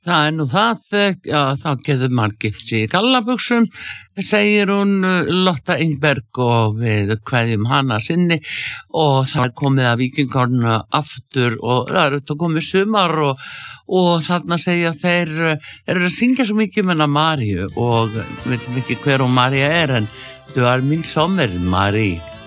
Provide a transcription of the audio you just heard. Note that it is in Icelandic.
Það nú það, já, þá getur maður gift sig í gallabuxum, segir hún Lotta Engberg og við kveðjum hana sinni og það komið að Víkingorn aftur og það þetta komið sumar og þarna segja þeir eru að syngja svo mikið um hennar Maríu og veitum ekki hver hún María en du er min sommer, Marie.